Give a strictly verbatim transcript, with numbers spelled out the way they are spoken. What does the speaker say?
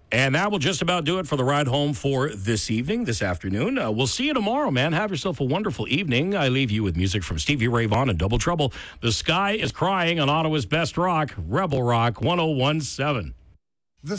And that will just about do it for the ride home for this evening, this afternoon. Uh, we'll see you tomorrow, man. Have yourself a wonderful evening. I leave you with music from Stevie Ray Vaughan and Double Trouble. The Sky is Crying on Ottawa's Best Rock, Rebel Rock one oh one point seven.